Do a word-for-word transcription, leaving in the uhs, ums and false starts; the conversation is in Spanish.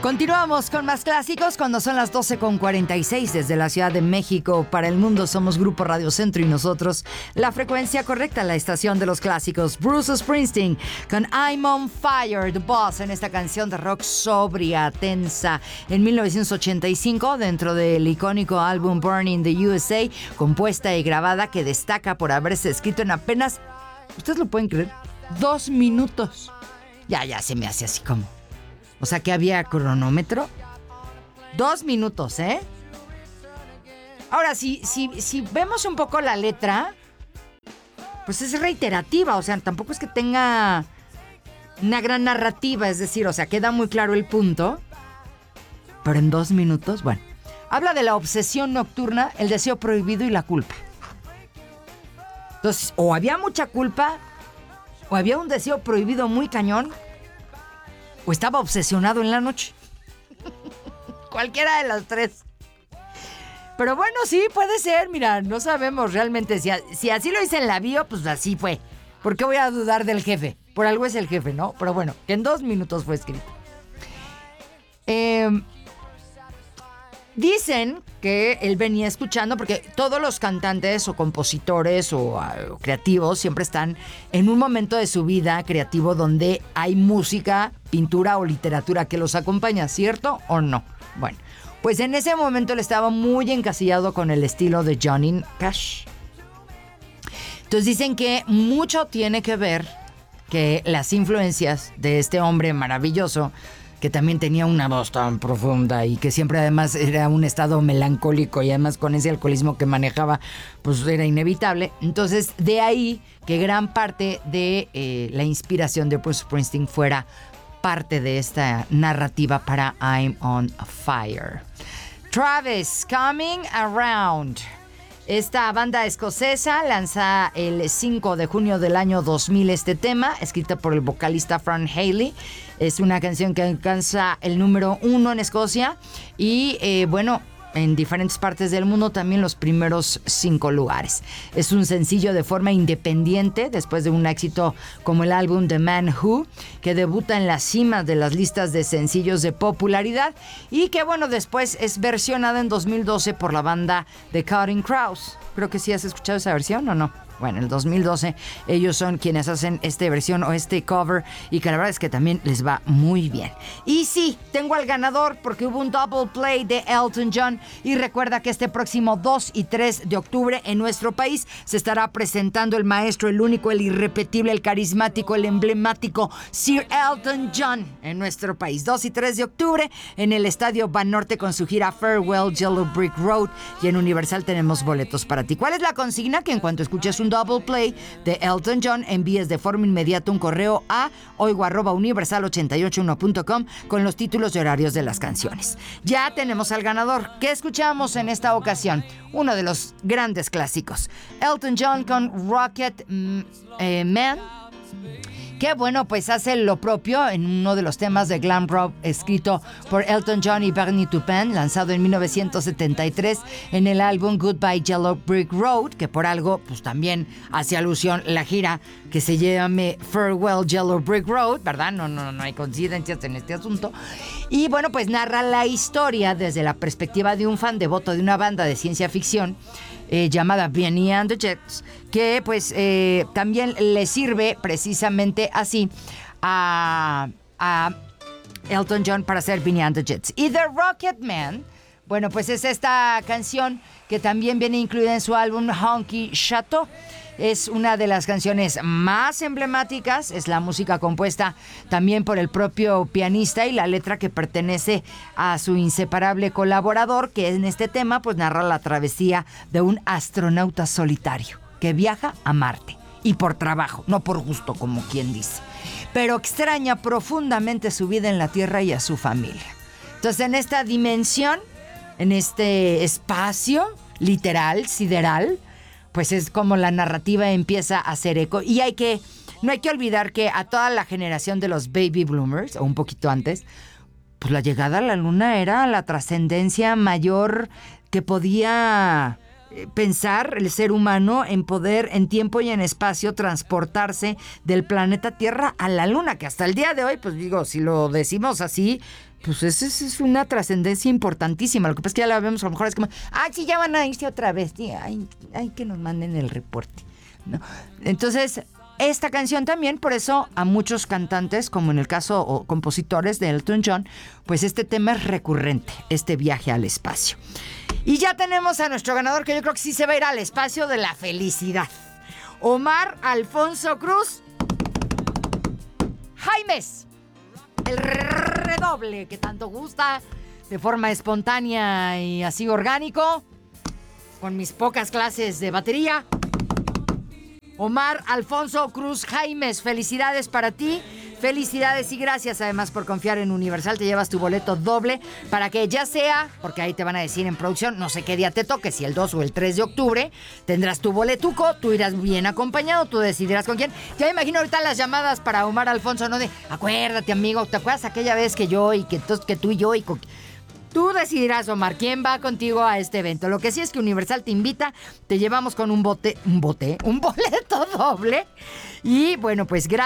Continuamos con más clásicos cuando son las doce con cuarenta y seis desde la Ciudad de México. Para el mundo somos Grupo Radio Centro y nosotros la frecuencia correcta, la estación de los clásicos. Bruce Springsteen con I'm on Fire, The Boss, en esta canción de rock sobria, tensa, en mil novecientos ochenta y cinco, dentro del icónico álbum Burning the U S A, compuesta y grabada, que destaca por haberse escrito en apenas, ¿ustedes lo pueden creer? Dos minutos. Ya, ya se me hace así como... O sea, que había cronómetro. Dos minutos, ¿eh? Ahora, si, si, si vemos un poco la letra, pues es reiterativa. O sea, tampoco es que tenga una gran narrativa. Es decir, o sea, queda muy claro el punto. Pero en dos minutos, bueno. Habla de la obsesión nocturna, el deseo prohibido y la culpa. Entonces, o había mucha culpa, o había un deseo prohibido muy cañón, o estaba obsesionado en la noche. Cualquiera de las tres. Pero bueno, sí, puede ser. Mira, no sabemos realmente. Si, si así lo hice en la bio, pues así fue. ¿Por qué voy a dudar del jefe? Por algo es el jefe, ¿no? Pero bueno, que en dos minutos fue escrito. Eh, dicen que él venía escuchando, porque todos los cantantes o compositores o, uh, o creativos siempre están en un momento de su vida creativo donde hay música, pintura o literatura que los acompaña, ¿cierto o no? Bueno, pues en ese momento él estaba muy encasillado con el estilo de Johnny Cash. Entonces dicen que mucho tiene que ver que las influencias de este hombre maravilloso, que también tenía una voz tan profunda y que siempre además era un estado melancólico y además con ese alcoholismo que manejaba, pues era inevitable. Entonces, de ahí que gran parte de eh, la inspiración de Bruce Springsteen fuera parte de esta narrativa para I'm on Fire. Travis, Coming Around. Esta banda escocesa lanza el cinco de junio del año dos mil este tema, escrita por el vocalista Fran Haley. Es una canción que alcanza el número uno en Escocia y, eh, bueno, en diferentes partes del mundo también los primeros cinco lugares. Es un sencillo de forma independiente después de un éxito como el álbum The Man Who, que debuta en la cima de las listas de sencillos de popularidad y que, bueno, después es versionada en dos mil doce por la banda The Counting Crows. Creo que sí has escuchado esa versión, ¿o no? Bueno, en el dos mil doce ellos son quienes hacen esta versión o este cover y que la verdad es que también les va muy bien. Y sí, tengo al ganador porque hubo un double play de Elton John y recuerda que este próximo dos y tres de octubre en nuestro país se estará presentando el maestro, el único, el irrepetible, el carismático, el emblemático Sir Elton John en nuestro país. dos y tres de octubre en el Estadio Banorte con su gira Farewell Yellow Brick Road y en Universal tenemos boletos para ti. ¿Cuál es la consigna? Que en cuanto escuches un double play de Elton John envíes de forma inmediata un correo a oigo arroba universal ochenta y ocho uno punto com con los títulos y horarios de las canciones. Ya tenemos al ganador. ¿Qué escuchamos en esta ocasión? Uno de los grandes clásicos, Elton John con Rocket mm, eh, Man, que bueno, pues hace lo propio en uno de los temas de glam rock escrito por Elton John y Bernie Taupin, lanzado en mil novecientos setenta y tres en el álbum Goodbye Yellow Brick Road, que por algo pues también hace alusión la gira que se llame Farewell Yellow Brick Road, ¿verdad? No, no, no hay coincidencias en este asunto. Y bueno, pues narra la historia desde la perspectiva de un fan devoto de una banda de ciencia ficción Eh, llamada Benny and the Jets, que pues eh, también le sirve precisamente así a, a Elton John para hacer Benny and the Jets. Y The Rocket Man, bueno, pues es esta canción que también viene incluida en su álbum Honky Chateau. Es una de las canciones más emblemáticas, es la música compuesta también por el propio pianista y la letra que pertenece a su inseparable colaborador, que en este tema pues narra la travesía de un astronauta solitario que viaja a Marte y por trabajo, no por gusto como quien dice, pero extraña profundamente su vida en la Tierra y a su familia. Entonces en esta dimensión, en este espacio literal, sideral, pues es como la narrativa empieza a hacer eco. Y hay que, no hay que olvidar que a toda la generación de los baby bloomers, o un poquito antes, pues la llegada a la luna era la trascendencia mayor que podía pensar el ser humano en poder en tiempo y en espacio transportarse del planeta Tierra a la Luna, que hasta el día de hoy, pues digo, si lo decimos así, pues esa es, es una trascendencia importantísima. Lo que pasa es que ya la vemos a lo mejor es como, ay, sí, ya van a irse otra vez, sí, ay, ay, que nos manden el reporte, ¿no? Entonces, esta canción también, por eso a muchos cantantes, como en el caso o compositores de Elton John, pues este tema es recurrente, este viaje al espacio. Y ya tenemos a nuestro ganador, que yo creo que sí se va a ir al espacio de la felicidad. Omar Alfonso Cruz Jaimes. El redoble que tanto gusta, de forma espontánea y así orgánico, con mis pocas clases de batería. Omar Alfonso Cruz Jaimes, felicidades para ti, felicidades y gracias además por confiar en Universal. Te llevas tu boleto doble para que ya sea, porque ahí te van a decir en producción, no sé qué día te toque, si el dos o el tres de octubre, tendrás tu boletuco, tú irás bien acompañado, tú decidirás con quién. Ya me imagino ahorita las llamadas para Omar Alfonso, ¿no? De, acuérdate, amigo, ¿te acuerdas aquella vez que yo y que, que tú y yo y... Con... Tú decidirás, Omar, quién va contigo a este evento. Lo que sí es que Universal te invita, te llevamos con un bote, un bote, un boleto doble. Y bueno, pues gracias.